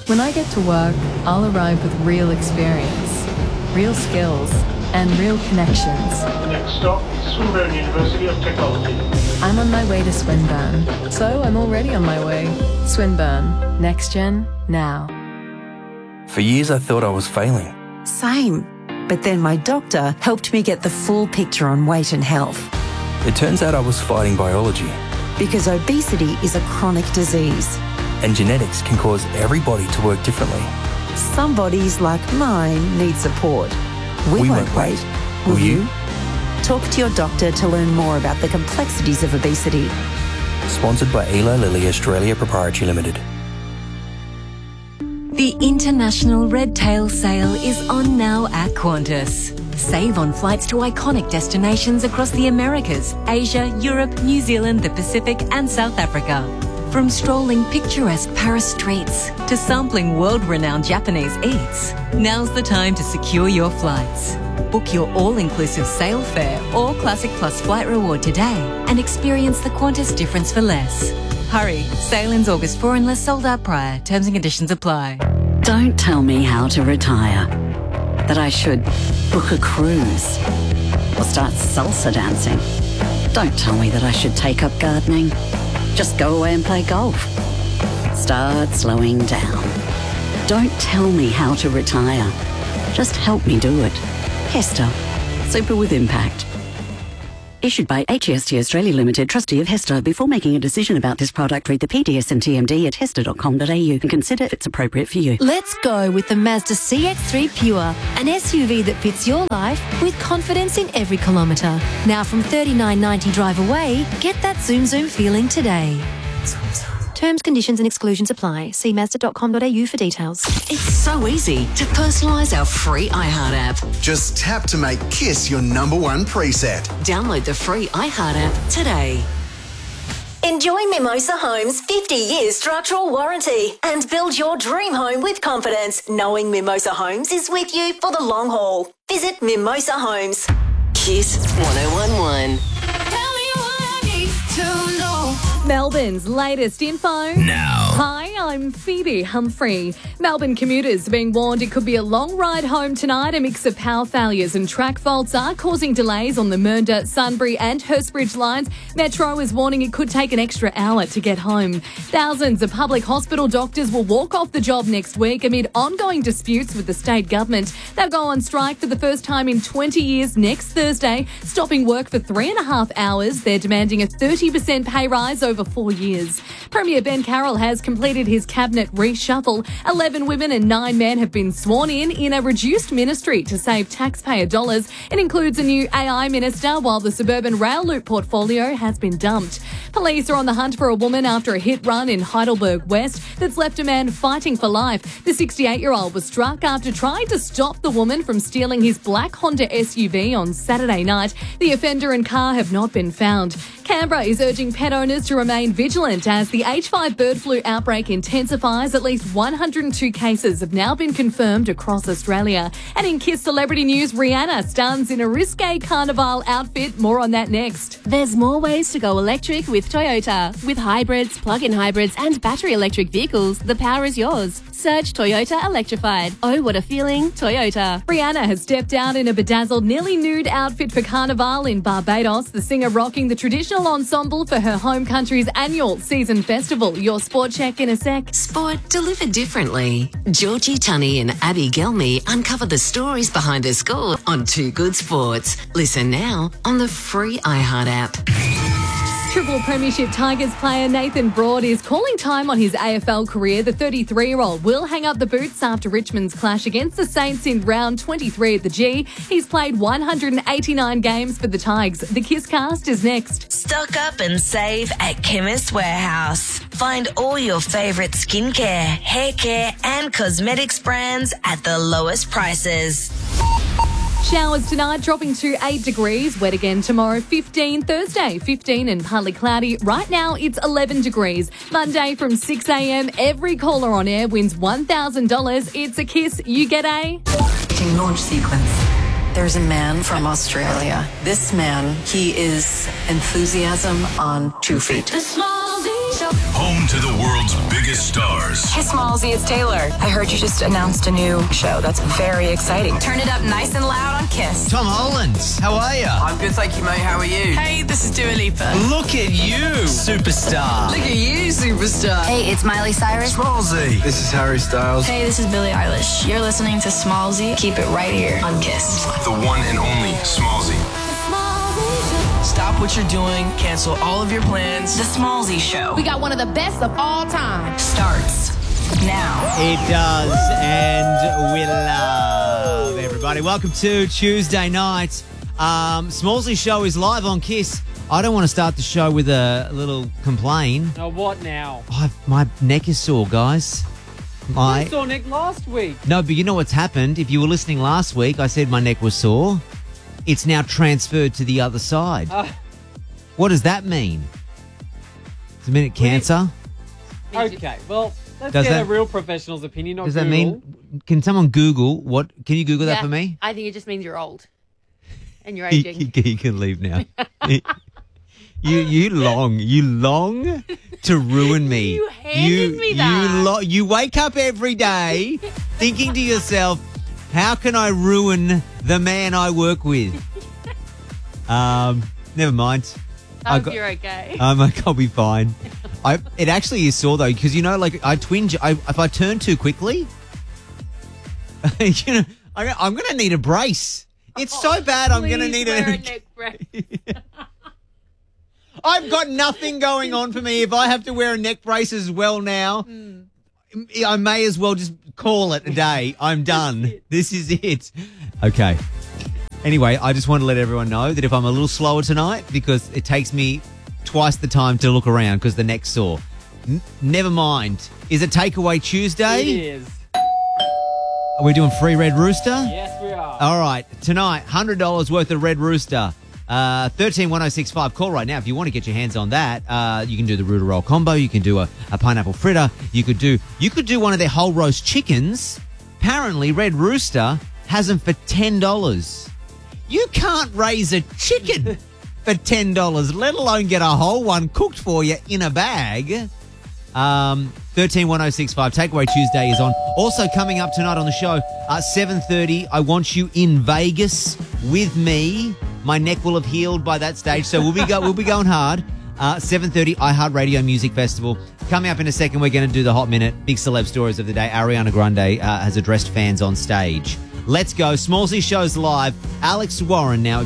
When I get to work, I'll arrive with real experience, real skills, and real connections. The next stop is Swinburne University of Technology. I'm on my way to Swinburne, so I'm already on my way. Swinburne, next gen, now. For years I thought I was failing. Same. But then my doctor helped me get the full picture on weight and health. It turns out I was fighting biology. Because obesity is a chronic disease. And genetics can cause every body to work differently. Some bodies, like mine, need support. We won't wait. Will you? Talk to your doctor to learn more about the complexities of obesity. Sponsored by Eli Lilly Australia Proprietary Limited. The International Red Tail Sale is on now at Qantas. Save on flights to iconic destinations across the Americas, Asia, Europe, New Zealand, the Pacific and South Africa. From strolling picturesque Paris streets to sampling world-renowned Japanese eats, now's the time to secure your flights. Book your all-inclusive sale fare or Classic Plus flight reward today and experience the Qantas difference for less. Hurry, sale ends August 4 unless sold out prior. Terms and conditions apply. Don't tell me how to retire. That I should book a cruise or start salsa dancing. Don't tell me that I should take up gardening. Just go away and play golf. Start slowing down. Don't tell me how to retire. Just help me do it. Hester. Super with impact. Issued by HEST Australia Limited, trustee of Hester. Before making a decision about this product, read the PDS and TMD at hester.com.au and consider if it's appropriate for you. Let's go with the Mazda CX-3 Pure, an SUV that fits your life with confidence in every kilometre. Now from $39.90 drive away, get that zoom feeling today. Terms, conditions and exclusions apply. See Mazda.com.au for details. It's so easy to personalise our free iHeart app. Just tap to make Kiss your #1 preset. Download the free iHeart app today. Enjoy Mimosa Homes' 50-year structural warranty and build your dream home with confidence, knowing Mimosa Homes is with you for the long haul. Visit Mimosa Homes. Kiss 1011. Melbourne's latest info now. Hi, I'm Phoebe Humphrey. Melbourne commuters are being warned it could be a long ride home tonight. A mix of power failures and track faults are causing delays on the Mernda, Sunbury and Hurstbridge lines. Metro is warning it could take an extra hour to get home. Thousands of public hospital doctors will walk off the job next week amid ongoing disputes with the state government. They'll go on strike for the first time in 20 years next Thursday, stopping work for 3.5 hours. They're demanding a 30% pay rise over 4 years. Premier Ben Carroll has completed his cabinet reshuffle. 11 women and 9 men have been sworn in a reduced ministry to save taxpayer dollars. It includes a new AI minister, while the suburban rail loop portfolio has been dumped. Police are on the hunt for a woman after a hit run in Heidelberg West that's left a man fighting for life. The 68-year-old was struck after trying to stop the woman from stealing his black Honda SUV on Saturday night. The offender and car have not been found. Canberra is urging pet owners to remain vigilant as the H5 bird flu outbreak intensifies. At least 102 cases have now been confirmed across Australia. And in Kiss celebrity news, Rihanna stuns in a risque carnival outfit. More on that next. There's more ways to go electric with Toyota. With hybrids, plug-in hybrids and battery electric vehicles, the power is yours. Search Toyota Electrified. Oh, what a feeling, Toyota. Rihanna has stepped out in a bedazzled, nearly nude outfit for Carnival in Barbados. The singer rocking the traditional ensemble for her home country's annual season festival. Your sport check in a sec. Sport delivered differently. Georgie Tunney and Abby Gelmy uncover the stories behind the score on Too Good Sports. Listen now on the free iHeart app. Triple Premiership Tigers player Nathan Broad is calling time on his AFL career. The 33-year-old will hang up the boots after Richmond's clash against the Saints in round 23 at the G. He's played 189 games for the Tigers. The Kisscast is next. Stock up and save at Chemist Warehouse. Find all your favourite skincare, hair care and cosmetics brands at the lowest prices. Showers tonight, dropping to 8 degrees. Wet again tomorrow, 15. Thursday, 15 and partly cloudy. Right now, it's 11 degrees. Monday from 6 a.m, every caller on air wins $1,000. It's a Kiss. You get a... Launch sequence. There's a man from Australia. This man, he is enthusiasm on 2 feet. home to the world's biggest stars. Hey, Smallsy, it's Taylor. I heard you just announced a new show. That's very exciting. Turn it up nice and loud on Kiss. Tom Holland, how are you? I'm good, thank you, mate. How are you? Hey, this is Dua Lipa. Look at you, superstar. Look at you, superstar. Hey, it's Miley Cyrus. Smallsy. This is Harry Styles. Hey, this is Billie Eilish. You're listening to Smallsy. Keep it right here on Kiss. The one and only Smallsy. Stop what you're doing. Cancel all of your plans. The Smallsy Show. We got one of the best of all time. Starts now. It does, and we love everybody. Welcome to Tuesday night. Smallsy Show is live on Kiss. I don't want to start the show with a little complain. Oh, what now? My neck is sore, guys. I saw Nick last week. No, but you know what's happened? If you were listening last week, I said my neck was sore. It's now transferred to the other side. What does that mean? Does it mean it's cancer? Okay, well, let's Does get that- a real professional's opinion, not Does that Google. mean? Can someone Google what? Can you Google that for me? I think it just means you're old and you're You, aging. you can leave now. You long to ruin me. You handed me that. You wake up every day thinking to yourself, how can I ruin the man I work with? Never mind. I hope you're okay. I'll be fine. It actually is sore though, because I twinge. If I turn too quickly, I'm going to need a brace. It's so bad. I'm going to need wear a neck brace. I've got nothing going on for me. If I have to wear a neck brace as well now, I may as well just call it a day. I'm done. This is it. Okay. Anyway, I just want to let everyone know that if I'm a little slower tonight, because it takes me twice the time to look around because the neck's sore. Never mind. Is it Takeaway Tuesday? It is. Are we doing free Red Rooster? Yes, we are. All right. Tonight, $100 worth of Red Rooster. 131065. Call right now if you want to get your hands on that. You can do the Rooter Roll combo. You can do a pineapple fritter. You could do one of their whole roast chickens. Apparently, Red Rooster has them for $10. You can't raise a chicken for $10, let alone get a whole one cooked for you in a bag. 131065. Takeaway Tuesday is on. Also coming up tonight on the show, 7:30. I want you in Vegas with me. My neck will have healed by that stage, so we'll be going hard. 7:30 iHeartRadio Music Festival. Coming up in a second, we're going to do the Hot Minute. Big celeb stories of the day. Ariana Grande has addressed fans on stage. Let's go. Smallsy Show's live. Alex Warren now.